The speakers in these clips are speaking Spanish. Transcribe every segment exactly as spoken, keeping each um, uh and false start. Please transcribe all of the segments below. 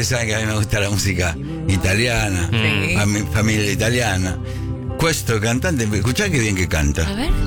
ustedes saben que a mí me gusta la música italiana, Sí. a mi familia italiana. Questo cantante, escuchá que bien que canta. A ver.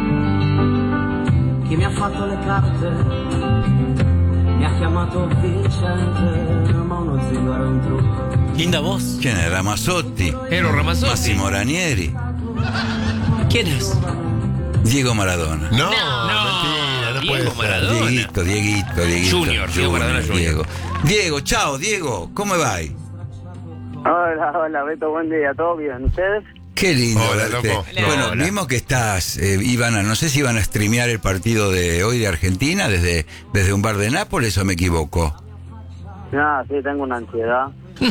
Chi mi ha fatto le carte mi ha chiamato Vincente, ma uno zingaro è un trucco. Linda voz. ¿Quién es? Ramazzotti, Pero Ramazzotti. Massimo Ranieri, ¿Quién es? Diego Maradona. No, No, mentira, no Diego puede ser. Maradona. Dieguito, Dieguito, Dieguito. Junior, Diego Maradona Junior. Diego. Diego, chao, Diego, ¿cómo va? Hola, hola, Beto, buen día, ¿todo bien? ¿Ustedes? Qué lindo Hola, verte. loco. Bueno, Hola. vimos que estás, eh, iban a, no sé si iban a streamear el partido de hoy de Argentina desde, desde un bar de Nápoles, ¿o me equivoco? No, sí, tengo una ansiedad.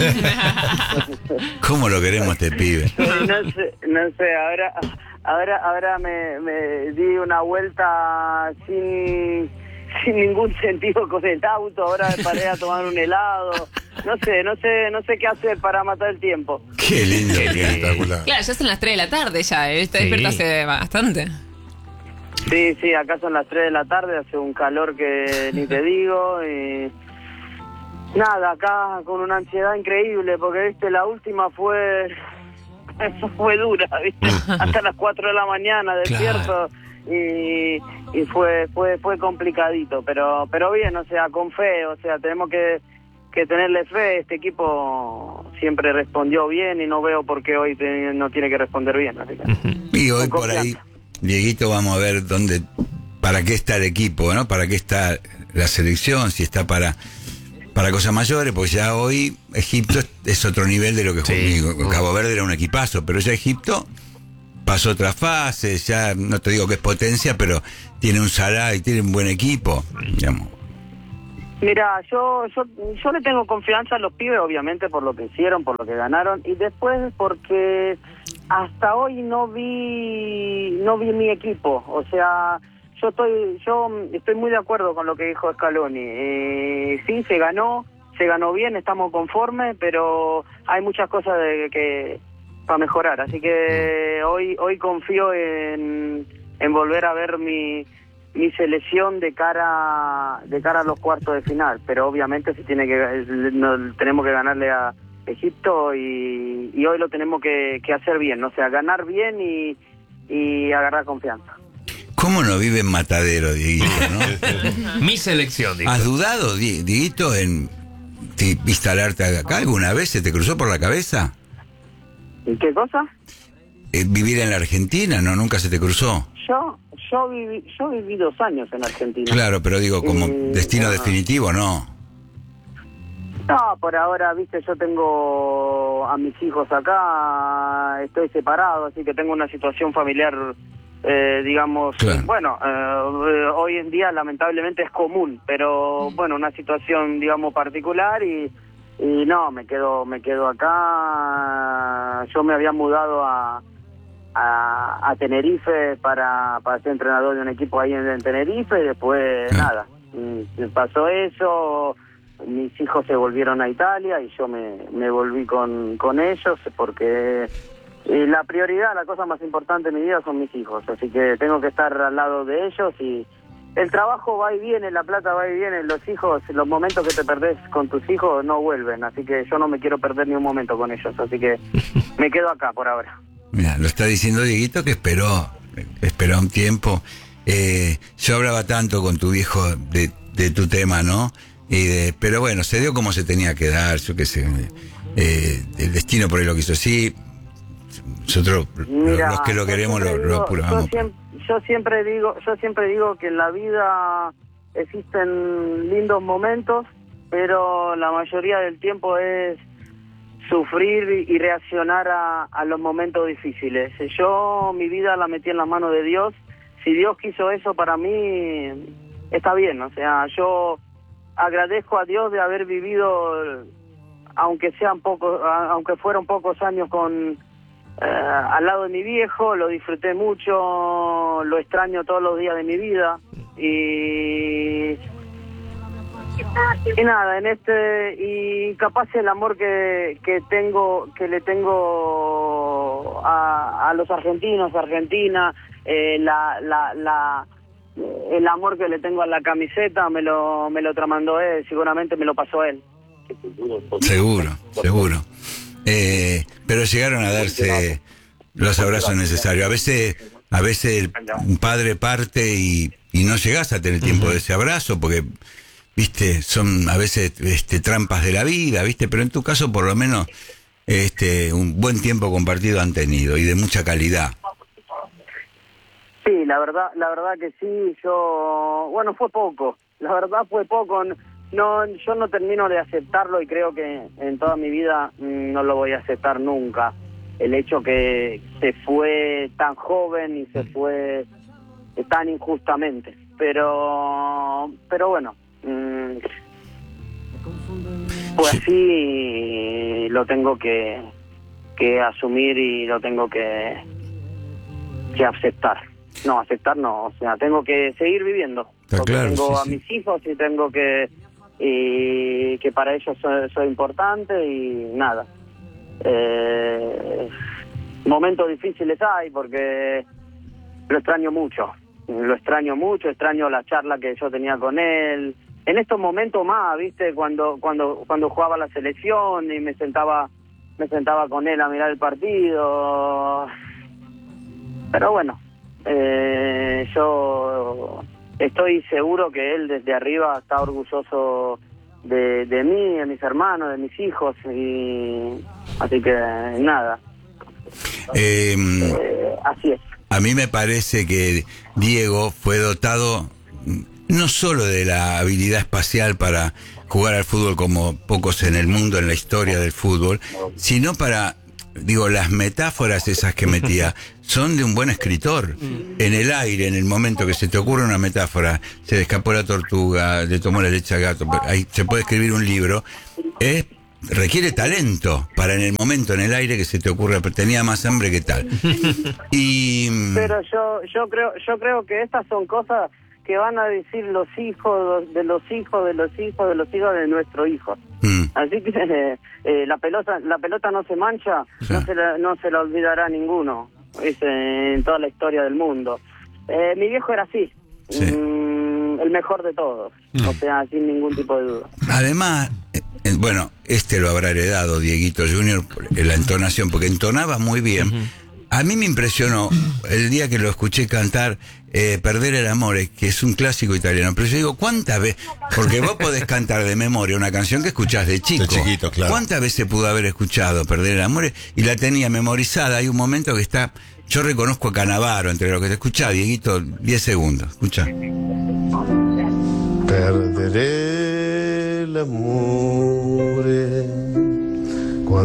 ¿Cómo lo queremos este pibe? No sé, no sé, ahora, ahora, ahora me, me di una vuelta sin, sin ningún sentido con el auto, ahora me paré a tomar un helado. No sé, no sé, no sé qué hacer para matar el tiempo. Qué lindo. Qué que es. Espectacular. Claro, ya son las tres de la tarde ya, ¿eh? Está Sí. despierto hace bastante. Sí, sí, acá son las tres de la tarde, hace un calor que ni te digo y... Nada, acá con una ansiedad increíble, porque, viste, la última fue... Eso fue dura, viste, hasta las cuatro de la mañana despierto y, y fue fue fue complicadito, pero pero bien, o sea, con fe, o sea, tenemos que, que tenerle fe. Este equipo siempre respondió bien y no veo por qué hoy te- no tiene que responder bien, así que... Y hoy Con por ahí, confianza. Dieguito, vamos a ver dónde, para qué está el equipo, ¿no? Para qué está la selección, si está para, para cosas mayores, pues ya hoy Egipto es, es otro nivel de lo que Sí. jugó. Cabo Verde era un equipazo, pero ya Egipto pasó otra fase, ya no te digo que es potencia, pero tiene un Salah y tiene un buen equipo, digamos. Mira, yo, yo yo le tengo confianza a los pibes, obviamente, por lo que hicieron, por lo que ganaron, y después porque hasta hoy no vi no vi mi equipo. O sea, yo estoy yo estoy muy de acuerdo con lo que dijo Scaloni. Eh, sí, se ganó, se ganó bien, estamos conformes, pero hay muchas cosas de que para mejorar. Así que hoy hoy confío en, en volver a ver mi mi selección de cara de cara a los cuartos de final, pero obviamente se tiene que no, tenemos que ganarle a Egipto y, y hoy lo tenemos que, que hacer bien, o sea, ganar bien y, y agarrar confianza. ¿Cómo no vive en Matadero, Dieguito, no? Mi selección, dijo. ¿Has dudado, Di- Dieguito, en ti- instalarte acá alguna vez? ¿Se te cruzó por la cabeza? ¿Y qué cosa? Eh, ¿Vivir en la Argentina? ¿No? ¿Nunca se te cruzó? Yo yo viví yo viví dos años en Argentina. Claro, pero digo, como Eh, destino ah. definitivo, no. No, por ahora, viste, yo tengo a mis hijos acá, estoy separado, así que tengo una situación familiar, eh, digamos, Claro. bueno, eh, hoy en día lamentablemente es común, pero bueno, una situación, digamos, particular y, y no, me quedo, me quedo acá. Yo me había mudado a, a, a Tenerife para, para ser entrenador de un equipo ahí en, en Tenerife y después Ah. nada, mm, pasó eso. Mis hijos se volvieron a Italia y yo me, me volví con, con ellos porque eh, la prioridad, la cosa más importante en mi vida son mis hijos, así que tengo que estar al lado de ellos y el trabajo va y viene, la plata va y viene, los hijos, los momentos que te perdés con tus hijos no vuelven, así que yo no me quiero perder ni un momento con ellos, así que me quedo acá por ahora. Mira, lo está diciendo Dieguito que esperó, esperó un tiempo. Eh, yo hablaba tanto con tu viejo de, de tu tema, ¿no? Y de, pero bueno, se dio como se tenía que dar, yo qué sé. Eh, el destino por ahí lo quiso así. Nosotros, Mira, los que lo yo queremos, lo, siempre lo digo- apuramos. Yo siempre, yo siempre digo, yo siempre digo que en la vida existen lindos momentos, pero la mayoría del tiempo es sufrir y reaccionar a, a los momentos difíciles. Yo mi vida la metí en las manos de Dios. Si Dios quiso eso para mí, está bien. O sea, yo agradezco a Dios de haber vivido, aunque sean pocos, aunque fueron pocos años con eh, al lado de mi viejo, lo disfruté mucho, lo extraño todos los días de mi vida y y nada, en este y capaz el amor que, que tengo, que le tengo a, a los argentinos, Argentina, eh, la, la, la el amor que le tengo a la camiseta me lo me lo tramandó él, seguramente me lo pasó él. Seguro, seguro. Eh, pero llegaron a darse los abrazos necesarios. A veces, a veces el- un padre parte y, y no llegás a tener tiempo de ese abrazo porque, viste, son a veces este, trampas de la vida, viste, pero en tu caso por lo menos este, un buen tiempo compartido han tenido y de mucha calidad. Sí, la verdad, la verdad que sí, yo, bueno, fue poco, la verdad fue poco, no, yo no termino de aceptarlo y creo que en toda mi vida mm, no lo voy a aceptar nunca, el hecho que se fue tan joven y se fue tan injustamente, pero, pero bueno, mm, pues así y lo tengo que, que asumir y lo tengo que, que aceptar. No, aceptar no, o sea, tengo que seguir viviendo. Está Porque claro, tengo sí, a sí. mis hijos y tengo que, y que para ellos soy, soy importante y nada. Eh, momentos difíciles hay porque lo extraño mucho, lo extraño mucho, extraño la charla que yo tenía con él. En estos momentos más, viste, cuando cuando cuando jugaba la selección y me sentaba me sentaba con él a mirar el partido. Pero bueno, eh, yo estoy seguro que él desde arriba está orgulloso de, de mí, de mis hermanos, de mis hijos y así que nada, Eh, eh, así es. A mí me parece que Diego fue dotado no solo de la habilidad espacial para jugar al fútbol como pocos en el mundo, en la historia del fútbol, sino para, digo, las metáforas esas que metía son de un buen escritor. En el aire, en el momento que se te ocurre una metáfora, se le escapó la tortuga, le tomó la leche al gato, ahí se puede escribir un libro, es... requiere talento para en el momento, en el aire, que se te ocurra, pero tenía más hambre que tal. Y Pero yo yo creo yo creo que estas son cosas que van a decir los hijos de los hijos de los hijos de los hijos de nuestro hijo. mm, Así que eh, la pelota la pelota no se mancha, Sí. no se la, no se la olvidará ninguno, es eh, en toda la historia del mundo. Eh, mi viejo era así, Sí. mm, el mejor de todos, o sea, sin ningún tipo de duda. además, eh, eh, bueno, este lo habrá heredado Dieguito Junior, eh, la entonación, porque entonaba muy bien. A mí me impresionó el día que lo escuché cantar eh, Perder el Amore, que es un clásico italiano. Pero yo digo, ¿cuántas veces? Porque vos podés cantar de memoria una canción que escuchás de chico. De chiquito, claro. ¿Cuántas veces pudo haber escuchado Perder el Amore? Y la tenía memorizada. Hay un momento que está... Yo reconozco a Canavaro entre lo que te escuchá, Dieguito, diez segundos. Escucha. Perderé el amor